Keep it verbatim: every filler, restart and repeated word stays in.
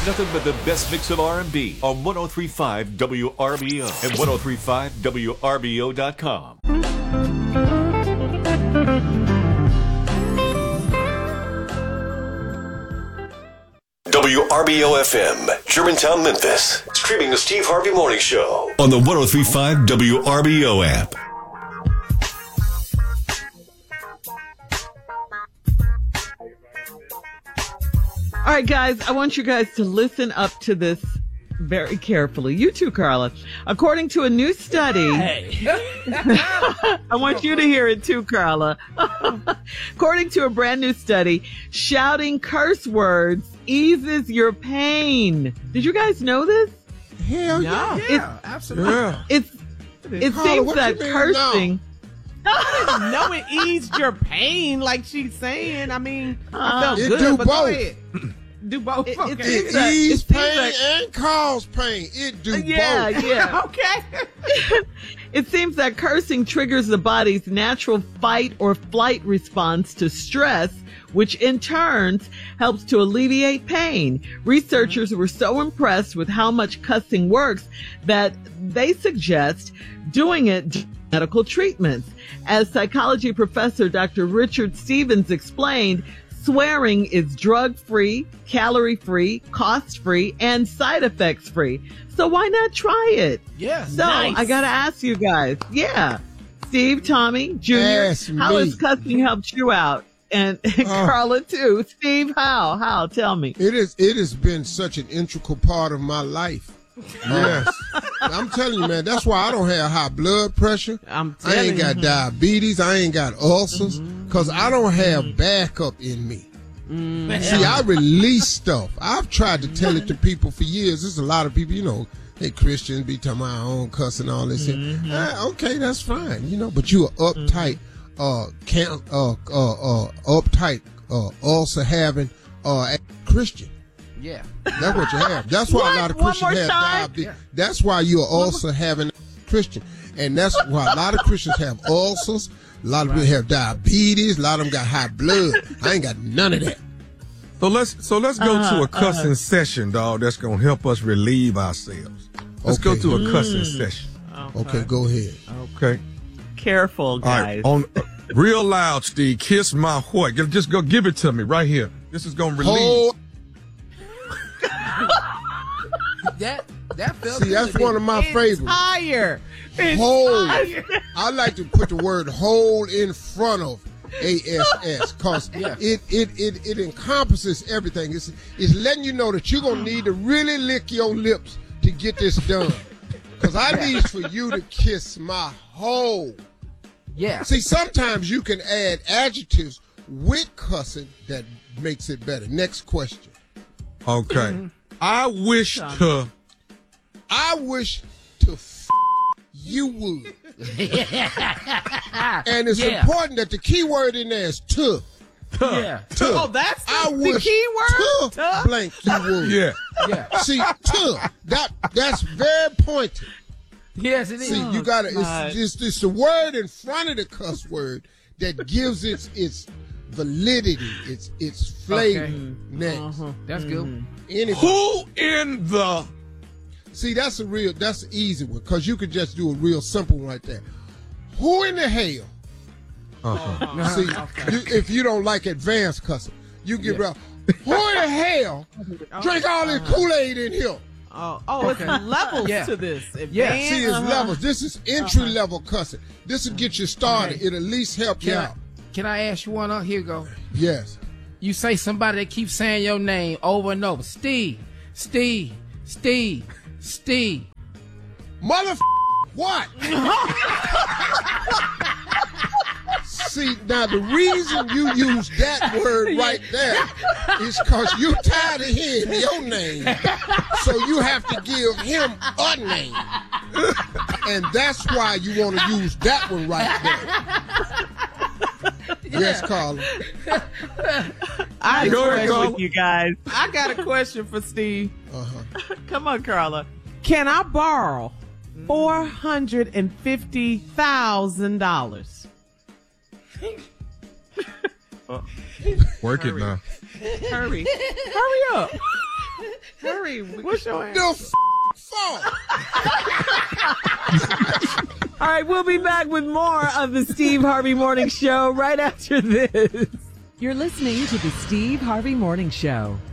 Nothing but the best mix of R and B on one oh three point five W R B O and ten thirty-five W R B O dot com. W R B O F M, Germantown, Memphis. Streaming the Steve Harvey Morning Show on the one oh three point five W R B O app. All right, guys, I want you guys to listen up to this very carefully. You too, Carla. According to a new study, hey. I want you to hear it too, Carla. According to a brand new study, shouting curse words eases your pain. Did you guys know this? Hell yeah, no. yeah, it's, absolutely. Yeah. It's it Carla, seems that cursing. I didn't know it eased your pain, like she's saying. I mean, I felt it good, do but both. go ahead. Do both. It, okay. it, it that, ease it pain like, and cause pain. It do yeah, both. Yeah, okay. It seems that cursing triggers the body's natural fight or flight response to stress, which in turn helps to alleviate pain. Researchers were so impressed with how much cussing works that they suggest doing it during medical treatments. As psychology professor Doctor Richard Stevens explained, swearing is drug-free, calorie-free, cost-free, and side effects-free. So why not try it? Yeah. So nice. I gotta ask you guys, yeah, Steve, Tommy, Junior, Ask how me. has cussing helped you out? And, and Uh, Carla too. Steve, how? How? Tell me. It is. It has been such an integral part of my life. Yes, I'm telling you, man. That's why I don't have high blood pressure. I'm I telling ain't got you. diabetes. I ain't got ulcers because I don't have backup in me. See, I release stuff. I've tried to tell it to people for years. There's a lot of people, you know, they Christians be talking about our own cuss and all this. Mm-hmm. Ah, okay, that's fine, you know. But you are uptight, uh, can uh, uh, uh, uptight, uh, ulcer having, uh, Christian. Yeah. That's what you have. That's why What? a lot of One Christians more have time? diabetes. Yeah. That's why you're also having Christian. And that's why a lot of Christians have ulcers. A lot of Right. people have diabetes. A lot of them got high blood. I ain't got none of that. So let's so let's go Uh-huh, to a cussing uh-huh. session, dog. That's gonna help us relieve ourselves. Let's go Okay. to a cussing session. Okay, go ahead. Okay. Careful, All guys. right. On uh, real loud, Steve. Kiss my what? Just go give it to me right here. This is gonna relieve. Hold. That that felt See, that's good. one of my favorites. Higher. Hold. I like to put the word hold in front of A S S because Yeah. it, it, it, it encompasses everything. It's, it's letting you know that you're going to need to really lick your lips to get this done. Because I need for you to kiss my hole. Yeah. See, sometimes you can add adjectives with cussing that makes it better. Next question. Okay. I wish to. I wish to f- you would. And it's Yeah. important that the key word in there is to. Yeah. To. Oh, that's the, I the wish key word? to Tuh? blank you would. Yeah. Yeah. See, to. That, that's very pointed. Yes, it is. See, you gotta, God. it's, it's, it's the word in front of the cuss word that gives its, its validity, its, its flavor. Okay. Next. That's good. Anybody. Who in the? See, that's a real, that's an easy one, because you could just do a real simple one right there. Who in the hell? Uh-huh. See, you, if you don't like advanced cussing, you get around. Who in the hell drink all this Kool-Aid in here? Oh, oh, it's levels Yeah. to this. Yeah. Advanced, See, it's uh-huh. levels. This is entry level cussing. This will get you started. Okay. It'll at least help you Can I, out. can I ask you one? Up? Here you go. Yes. You say somebody that keeps saying your name over and over. Steve, Steve, Steve, Steve. Mother what? See, now the reason you use that word right there is because you're tired of hearing your name. So you have to give him a name. And that's why you want to use that one right there. Yes, Carla. I Go ahead, agree Carla. with you guys. I got a question for Steve. Uh-huh. Come on, Carla. Can I borrow four hundred and fifty thousand dollars? Work it now. Hurry, hurry up! Hurry. What's your answer? The f- fault. All right, we'll be back with more of the Steve Harvey Morning Show right after this. You're listening to the Steve Harvey Morning Show.